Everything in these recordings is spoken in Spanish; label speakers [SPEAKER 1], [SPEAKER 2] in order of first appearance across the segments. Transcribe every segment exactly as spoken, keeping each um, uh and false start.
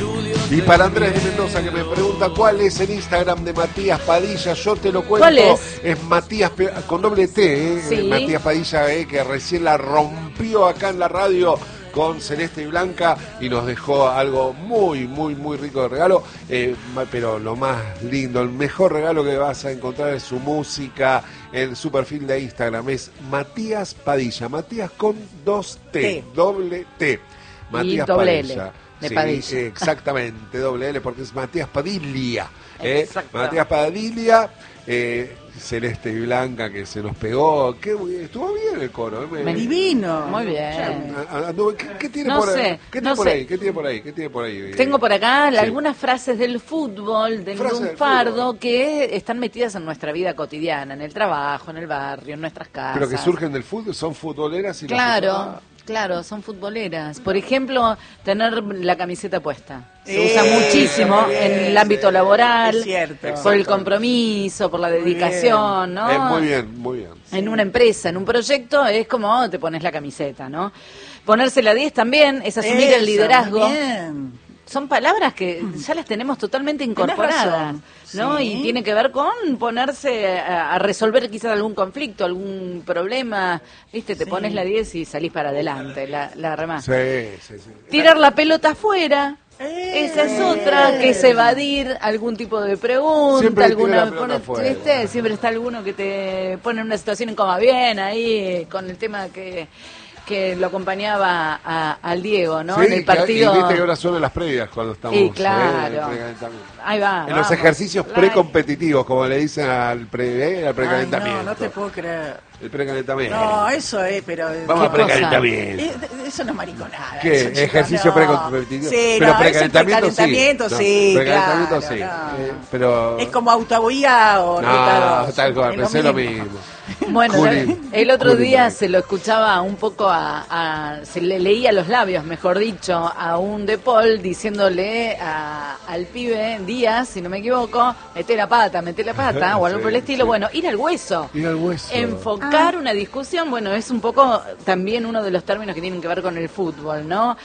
[SPEAKER 1] Y para Andrés de Mendoza, que me pregunta cuál es el Instagram de Matías Padilla, yo te lo cuento.
[SPEAKER 2] ¿Cuál es?
[SPEAKER 1] Es Matías, con doble T, ¿eh?
[SPEAKER 2] Sí.
[SPEAKER 1] Matías Padilla, ¿eh? Que recién la rompió acá en la radio con Celeste y Blanca y nos dejó algo muy, muy, muy rico de regalo, eh, pero lo más lindo, el mejor regalo que vas a encontrar es su música en su perfil de Instagram, es Matías Padilla, Matías con dos T,
[SPEAKER 3] T.
[SPEAKER 1] doble T, Matías
[SPEAKER 2] doble
[SPEAKER 1] Padilla.
[SPEAKER 2] L, de
[SPEAKER 1] Sí,
[SPEAKER 2] Padilla.
[SPEAKER 1] exactamente, doble L, porque es Matías Padilla, ¿eh?
[SPEAKER 2] Exacto.
[SPEAKER 1] Matías Padilla, eh, Celeste y Blanca, que se nos pegó, qué, estuvo bien el coro, ¿eh? Me-
[SPEAKER 3] Divino.
[SPEAKER 2] Muy bien.
[SPEAKER 1] Ah, anduve- ¿Qué, qué tiene
[SPEAKER 2] No
[SPEAKER 1] por ahí?
[SPEAKER 2] sé,
[SPEAKER 1] ¿Qué tiene
[SPEAKER 2] no
[SPEAKER 1] por
[SPEAKER 2] sé.
[SPEAKER 1] ahí? ¿Qué tiene por ahí? ¿Qué tiene por ahí?
[SPEAKER 2] Tengo por acá
[SPEAKER 1] Sí.
[SPEAKER 2] algunas frases del fútbol, del
[SPEAKER 1] Frases del
[SPEAKER 2] lunfardo,
[SPEAKER 1] fútbol.
[SPEAKER 2] que están metidas en nuestra vida cotidiana, en el trabajo, en el barrio, en nuestras casas.
[SPEAKER 1] Pero que surgen del fútbol, son futboleras y las-
[SPEAKER 2] Claro,
[SPEAKER 1] Ah,
[SPEAKER 2] claro, son futboleras. Por ejemplo, tener la camiseta puesta. Se
[SPEAKER 3] Eh,
[SPEAKER 2] usa muchísimo
[SPEAKER 3] bien,
[SPEAKER 2] en el ámbito
[SPEAKER 3] sí,
[SPEAKER 2] laboral,
[SPEAKER 3] es cierto.
[SPEAKER 2] por el compromiso, por la
[SPEAKER 3] Muy
[SPEAKER 2] dedicación, ¿no?
[SPEAKER 1] eh, muy bien, muy bien.
[SPEAKER 2] En una empresa, en un proyecto, es como oh, te pones la camiseta, ¿no? Ponerse la diez también es asumir el
[SPEAKER 3] Eso,
[SPEAKER 2] liderazgo.
[SPEAKER 3] bien.
[SPEAKER 2] Son palabras que ya las tenemos totalmente incorporadas,
[SPEAKER 3] razón.
[SPEAKER 2] ¿no?
[SPEAKER 3] Sí.
[SPEAKER 2] Y tiene que ver con ponerse a, a resolver quizás algún conflicto, algún problema, ¿viste? Te
[SPEAKER 3] Sí.
[SPEAKER 2] pones la diez y salís para adelante, la, la remás.
[SPEAKER 1] Sí, sí, sí.
[SPEAKER 2] Tirar la pelota afuera.
[SPEAKER 3] Eh,
[SPEAKER 2] Esa es otra, que es evadir algún tipo de pregunta,
[SPEAKER 1] Siempre tira
[SPEAKER 2] alguna,
[SPEAKER 1] la pelota
[SPEAKER 2] pone-
[SPEAKER 1] afuera.
[SPEAKER 2] ¿viste? Siempre está alguno que te pone en una situación incómoda. Bien, ahí con el tema que, que lo acompañaba a- al Diego, ¿no?
[SPEAKER 1] Sí,
[SPEAKER 2] en el
[SPEAKER 1] que-
[SPEAKER 2] partido.
[SPEAKER 1] y viste que ahora son en las previas cuando estamos
[SPEAKER 2] Y
[SPEAKER 1] eh,
[SPEAKER 2] claro.
[SPEAKER 1] en el precalentamiento.
[SPEAKER 2] Ahí va.
[SPEAKER 1] En los
[SPEAKER 2] vamos.
[SPEAKER 1] ejercicios
[SPEAKER 2] Right.
[SPEAKER 1] precompetitivos, como le dicen al, pre, eh, al
[SPEAKER 3] Ay,
[SPEAKER 1] precalentamiento.
[SPEAKER 3] no, no te puedo creer.
[SPEAKER 1] El precalentamiento.
[SPEAKER 3] No, eso es, pero...
[SPEAKER 1] Vamos
[SPEAKER 2] ¿Qué
[SPEAKER 1] a
[SPEAKER 2] cosa?
[SPEAKER 1] precalentamiento.
[SPEAKER 3] Eh, Eso no es mariconada.
[SPEAKER 1] ¿Qué?
[SPEAKER 3] eso, chicos,
[SPEAKER 1] Ejercicio
[SPEAKER 3] no.
[SPEAKER 1] precompetitivo.
[SPEAKER 3] Sí,
[SPEAKER 1] Pero
[SPEAKER 3] no,
[SPEAKER 1] precalentamiento
[SPEAKER 3] ese precalentamiento
[SPEAKER 1] sí.
[SPEAKER 3] sí,
[SPEAKER 1] No, precalentamiento
[SPEAKER 3] claro,
[SPEAKER 1] sí.
[SPEAKER 3] no.
[SPEAKER 1] Eh, pero...
[SPEAKER 3] Es como autobuía o ruta
[SPEAKER 1] No,
[SPEAKER 3] dos.
[SPEAKER 1] tal cual,
[SPEAKER 3] Es
[SPEAKER 1] pensé lo mismo.
[SPEAKER 2] Bueno,
[SPEAKER 1] Juli,
[SPEAKER 2] el otro
[SPEAKER 1] Juli,
[SPEAKER 2] día
[SPEAKER 1] Mike.
[SPEAKER 2] se lo escuchaba un poco a, a- se le leía los labios, mejor dicho, a un De Paul diciéndole a- al pibe Díaz, si no me equivoco, mete la pata, mete la pata, o algo
[SPEAKER 1] Sí,
[SPEAKER 2] por el estilo.
[SPEAKER 1] sí.
[SPEAKER 2] Bueno, ir al hueso.
[SPEAKER 1] Ir al hueso.
[SPEAKER 2] Enfocar una discusión, bueno, es un poco también uno de los términos que tienen que ver con el fútbol, ¿no?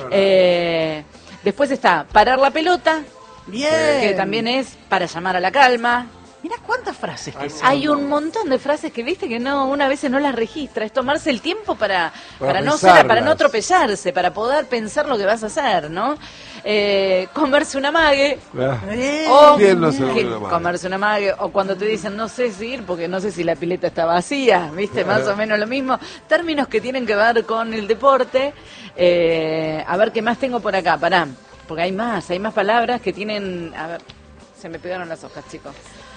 [SPEAKER 2] Eh, después está parar la pelota,
[SPEAKER 3] Bien.
[SPEAKER 2] que también es para llamar a la calma.
[SPEAKER 3] Mirá cuántas frases que son.
[SPEAKER 2] Hay un montón de frases que viste que no una vez no las registra, es tomarse el tiempo para
[SPEAKER 1] Para
[SPEAKER 2] para, no ser,
[SPEAKER 1] pensarlas.
[SPEAKER 2] para no atropellarse, para poder pensar lo que vas a hacer, ¿no? Eh, comerse una mague
[SPEAKER 1] Ah.
[SPEAKER 3] Bien.
[SPEAKER 2] o
[SPEAKER 1] ¿Quién no se
[SPEAKER 2] que-
[SPEAKER 1] come una mague?
[SPEAKER 2] comerse una mague o cuando te dicen no sé si ir porque no sé si la pileta está vacía, viste,
[SPEAKER 1] Claro.
[SPEAKER 2] más o menos lo mismo, términos que tienen que ver con el deporte. Eh, a ver qué más tengo por acá, pará, porque hay más, hay más palabras que tienen, a ver, se me pegaron las hojas, chicos.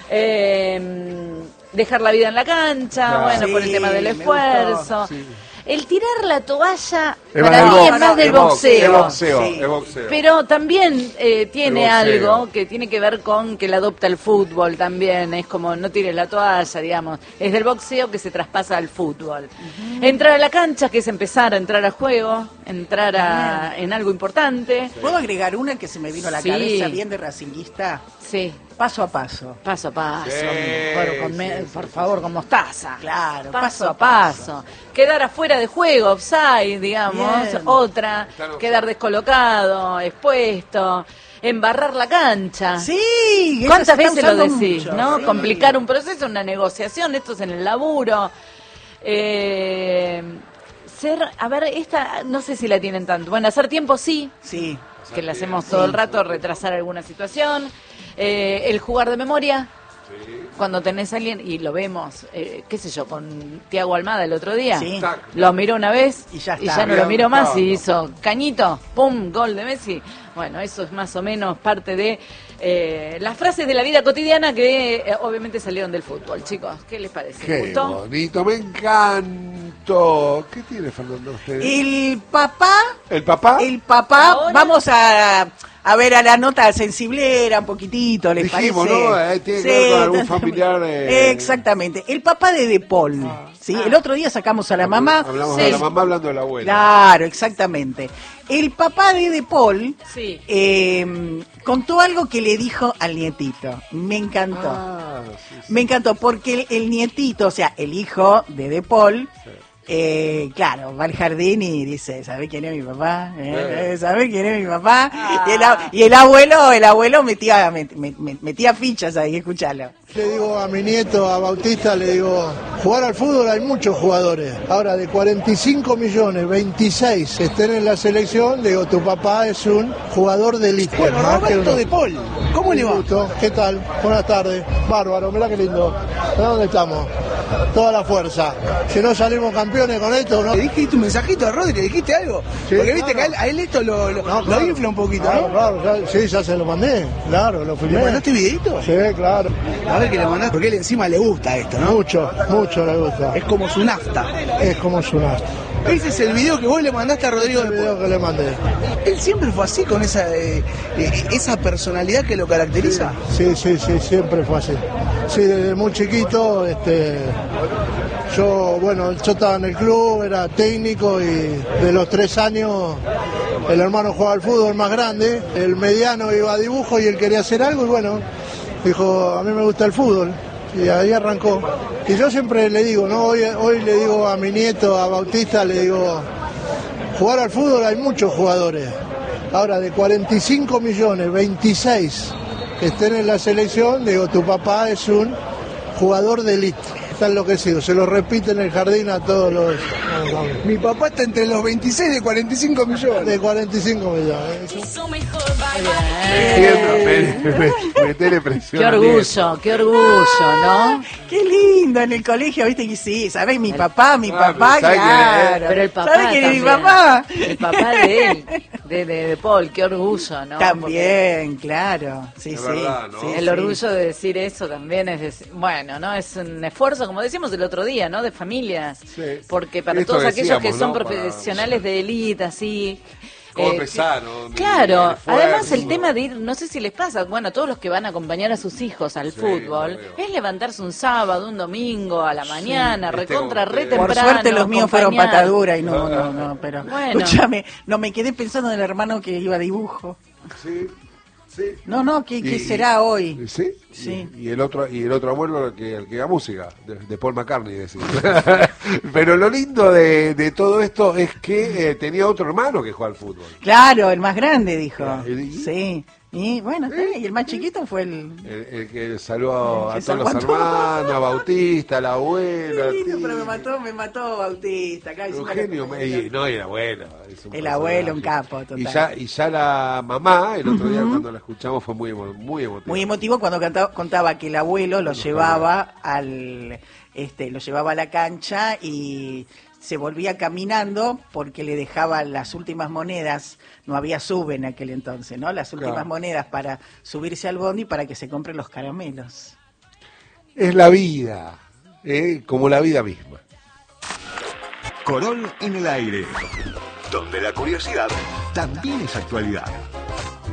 [SPEAKER 2] Eh, dejar la vida en la cancha,
[SPEAKER 1] Claro.
[SPEAKER 2] bueno, por el
[SPEAKER 3] Sí,
[SPEAKER 2] tema del
[SPEAKER 3] me
[SPEAKER 2] esfuerzo.
[SPEAKER 3] gustó.
[SPEAKER 1] Sí.
[SPEAKER 2] El tirar la toalla,
[SPEAKER 1] Es
[SPEAKER 2] para
[SPEAKER 1] más
[SPEAKER 2] mí
[SPEAKER 1] del
[SPEAKER 2] es
[SPEAKER 1] box,
[SPEAKER 2] más del
[SPEAKER 1] es box,
[SPEAKER 2] boxeo.
[SPEAKER 1] Es boxeo,
[SPEAKER 3] Sí.
[SPEAKER 1] es boxeo.
[SPEAKER 2] Pero también eh, tiene
[SPEAKER 1] El boxeo.
[SPEAKER 2] algo que tiene que ver con que la adopta el fútbol también. Es como no tires la toalla, digamos. Es del boxeo que se traspasa al fútbol. Entrar a la cancha, que es empezar a entrar a juego, entrar a, en algo importante.
[SPEAKER 3] ¿Puedo agregar una que se me vino a la
[SPEAKER 2] Sí.
[SPEAKER 3] cabeza bien de racinguista?
[SPEAKER 2] Sí,
[SPEAKER 3] Paso a paso.
[SPEAKER 2] paso a paso.
[SPEAKER 1] Sí,
[SPEAKER 2] Por, con me-
[SPEAKER 1] sí,
[SPEAKER 2] por
[SPEAKER 1] sí,
[SPEAKER 2] favor, con mostaza.
[SPEAKER 3] Claro,
[SPEAKER 2] Paso a paso. Quedar afuera de juego, offside, digamos.
[SPEAKER 3] Bien.
[SPEAKER 2] Otra.
[SPEAKER 1] Estar offside.
[SPEAKER 2] Quedar descolocado, expuesto. Embarrar la cancha.
[SPEAKER 3] Sí,
[SPEAKER 2] ¿Cuántas
[SPEAKER 3] eso se está
[SPEAKER 2] veces lo
[SPEAKER 3] usando
[SPEAKER 2] decís,
[SPEAKER 3] mucho,
[SPEAKER 2] no?
[SPEAKER 3] sí.
[SPEAKER 2] Complicar un proceso, una negociación, esto es en el laburo. Eh, ser, a ver, esta, no sé si la tienen tanto. Bueno, hacer tiempo sí,
[SPEAKER 3] Sí.
[SPEAKER 2] que la hacemos todo el rato, retrasar alguna situación. Eh, el jugar de memoria. Cuando tenés a alguien, y lo vemos, eh, qué sé yo, con Tiago Almada el otro día,
[SPEAKER 3] Sí.
[SPEAKER 2] lo miró una vez
[SPEAKER 3] Y ya está.
[SPEAKER 2] no lo miró
[SPEAKER 1] Bien,
[SPEAKER 2] más y
[SPEAKER 1] no.
[SPEAKER 2] hizo cañito, pum, gol de Messi. Bueno, eso es más o menos parte de eh, las frases de la vida cotidiana que eh, obviamente salieron del fútbol, chicos. ¿Qué les parece? ¿Les
[SPEAKER 1] Qué
[SPEAKER 2] gustó?
[SPEAKER 1] bonito, me encantó. ¿Qué tiene Fernando usted?
[SPEAKER 3] El papá,
[SPEAKER 1] ¿El papá?
[SPEAKER 3] el papá,
[SPEAKER 2] Ahora-
[SPEAKER 3] vamos a, a ver a la nota sensiblera un poquitito, ¿les
[SPEAKER 1] Dijimos,
[SPEAKER 3] parece?
[SPEAKER 1] ¿no? Eh, tiene que ver con algún familiar de-
[SPEAKER 3] Exactamente. El papá de De Paul, ¿sí?
[SPEAKER 2] Ah.
[SPEAKER 3] El otro día sacamos a la mamá.
[SPEAKER 1] Hablamos
[SPEAKER 2] Sí.
[SPEAKER 1] de la mamá hablando de la abuela.
[SPEAKER 3] Claro, exactamente. El papá de De Paul
[SPEAKER 2] Sí.
[SPEAKER 3] eh, contó algo que le dijo al nietito. Me encantó.
[SPEAKER 1] Ah, sí, sí.
[SPEAKER 3] Me encantó porque el, el nietito, o sea, el hijo de De Paul, Eh, claro, va al jardín y dice, ¿sabés quién es mi papá? ¿Eh? ¿Sabés quién es mi papá?
[SPEAKER 2] Ah.
[SPEAKER 3] Y, el, y el abuelo, el abuelo metía, met, met, metía fichas ahí, escuchalo.
[SPEAKER 4] Le digo a mi nieto, a Bautista, le digo, jugar al fútbol hay muchos jugadores. Ahora, de cuarenta y cinco millones, veintiséis estén en la selección, le digo, tu papá es un jugador de élite.
[SPEAKER 5] Bueno, Roberto de Paul, ¿cómo le va?
[SPEAKER 4] Gusto. ¿Qué tal? Buenas tardes. Bárbaro, mirá qué lindo. ¿De dónde estamos? Toda la fuerza. Si no salimos campeones con esto, ¿no?
[SPEAKER 5] ¿Le dijiste un mensajito a Rodri? ¿Le dijiste algo?
[SPEAKER 4] Sí,
[SPEAKER 5] Porque viste
[SPEAKER 4] claro.
[SPEAKER 5] que a él, a él esto lo, lo,
[SPEAKER 4] No,
[SPEAKER 5] lo
[SPEAKER 4] claro.
[SPEAKER 5] infla un poquito,
[SPEAKER 4] Claro,
[SPEAKER 5] ¿no?
[SPEAKER 4] claro, ya- sí, ya se lo mandé. Claro, lo filmé.
[SPEAKER 5] ¿Le mandaste videito?
[SPEAKER 4] Sí, claro.
[SPEAKER 5] A ver que le mandaste, porque él encima le gusta esto, ¿no?
[SPEAKER 4] Mucho, mucho le gusta.
[SPEAKER 5] Es como su nafta.
[SPEAKER 4] Es como su nasta.
[SPEAKER 5] Ese es el video que vos le mandaste a Rodrigo
[SPEAKER 4] El
[SPEAKER 5] de
[SPEAKER 4] video
[SPEAKER 5] Paul.
[SPEAKER 4] que le mandé.
[SPEAKER 5] Él siempre fue así, con esa eh, eh, esa personalidad que lo caracteriza.
[SPEAKER 4] Sí, sí, sí, siempre fue así. Sí, desde muy chiquito, este, yo, bueno, yo estaba en el club, era técnico y de los tres años el hermano jugaba al fútbol más grande, el mediano iba a dibujo y él quería hacer algo y bueno, dijo, a mí me gusta el fútbol. Y ahí arrancó. Y yo siempre le digo, ¿no? Hoy, hoy le digo a mi nieto, a Bautista, le digo, jugar al fútbol hay muchos jugadores. Ahora, de cuarenta y cinco millones, veintiséis que estén en la selección, digo, tu papá es un jugador de élite. Está enloquecido, se lo repite en el jardín a todos los...
[SPEAKER 5] Mi papá está entre los veintiséis de cuarenta y cinco millones.
[SPEAKER 4] De cuarenta y cinco millones.
[SPEAKER 1] Metele presión.
[SPEAKER 2] Qué
[SPEAKER 1] al nieto.
[SPEAKER 2] orgullo, qué orgullo, ¿no?
[SPEAKER 3] Qué lindo en el colegio, viste que sí, ¿sabés? Mi papá, mi
[SPEAKER 1] Ah,
[SPEAKER 3] papá,
[SPEAKER 1] pero ¿sabe quién es?
[SPEAKER 3] claro.
[SPEAKER 2] Pero el papá
[SPEAKER 3] ¿Sabés quién es mi
[SPEAKER 2] también.
[SPEAKER 3] papá?
[SPEAKER 2] El papá de él, de, de, de Paul, qué orgullo, ¿no?
[SPEAKER 3] También, claro. Sí,
[SPEAKER 1] Es
[SPEAKER 3] sí.
[SPEAKER 1] verdad, ¿no?
[SPEAKER 3] sí,
[SPEAKER 2] El
[SPEAKER 3] sí.
[SPEAKER 2] orgullo de decir eso también es, decir- bueno, ¿no? Es un esfuerzo, como decíamos el otro día, ¿no? De familias.
[SPEAKER 1] Sí.
[SPEAKER 2] Porque para
[SPEAKER 1] Esto
[SPEAKER 2] todos aquellos que
[SPEAKER 1] decíamos,
[SPEAKER 2] son
[SPEAKER 1] ¿no? Para-
[SPEAKER 2] profesionales de élite, así...
[SPEAKER 1] ¿Cómo
[SPEAKER 2] eh,
[SPEAKER 1] empezar, no? De-
[SPEAKER 2] Claro,
[SPEAKER 1] de esfuerzo.
[SPEAKER 2] además el tema de ir, no sé si les pasa, bueno, todos los que van a acompañar a sus hijos al
[SPEAKER 1] Sí,
[SPEAKER 2] fútbol,
[SPEAKER 1] obvio.
[SPEAKER 2] es levantarse un sábado, un domingo, a la mañana,
[SPEAKER 1] este
[SPEAKER 2] recontra,
[SPEAKER 1] como
[SPEAKER 2] re
[SPEAKER 1] que-
[SPEAKER 3] Por
[SPEAKER 2] temprano.
[SPEAKER 3] suerte los míos fueron
[SPEAKER 2] acompañar.
[SPEAKER 3] patadura y no, no, no, pero
[SPEAKER 2] Bueno.
[SPEAKER 3] escúchame, no me quedé pensando en el hermano que iba a dibujo.
[SPEAKER 1] Sí, sí.
[SPEAKER 3] No, no, ¿qué, qué
[SPEAKER 1] Y-
[SPEAKER 3] será hoy?
[SPEAKER 1] ¿Sí?
[SPEAKER 3] Sí.
[SPEAKER 1] Y, y el otro y el otro abuelo el que, el que haga música, de, de Paul McCartney, decir. Pero lo lindo de, de todo esto es que eh, tenía otro hermano que juega al fútbol.
[SPEAKER 3] Claro, el más grande, dijo.
[SPEAKER 1] ¿Y?
[SPEAKER 3] Sí. Y bueno, está bien, y el más chiquito fue el...
[SPEAKER 1] El, el que saludó
[SPEAKER 3] El
[SPEAKER 1] a
[SPEAKER 3] que
[SPEAKER 1] todos los
[SPEAKER 3] salvó a todos.
[SPEAKER 1] hermanos, a Bautista, al abuelo, al
[SPEAKER 3] Sí,
[SPEAKER 1] tío.
[SPEAKER 3] pero me mató, me mató Bautista. Acá encima
[SPEAKER 1] Eugenio,
[SPEAKER 3] lo-
[SPEAKER 1] me- y- no, y el abuelo. es un
[SPEAKER 3] El
[SPEAKER 1] personaje.
[SPEAKER 3] abuelo, un capo, total.
[SPEAKER 1] Y ya, y ya la mamá, el otro día cuando la escuchamos fue muy, emo- muy emotiva.
[SPEAKER 3] Muy emotivo cuando cantaba- contaba que el abuelo lo llevaba al este lo llevaba a la cancha y se volvía caminando porque le dejaba las últimas monedas, no había sube en aquel entonces, ¿no? Las últimas
[SPEAKER 1] Claro.
[SPEAKER 3] monedas para subirse al bondi para que se compren los caramelos.
[SPEAKER 1] Es la vida, ¿eh? Como la vida misma.
[SPEAKER 6] Corol en el aire, donde la curiosidad también es actualidad.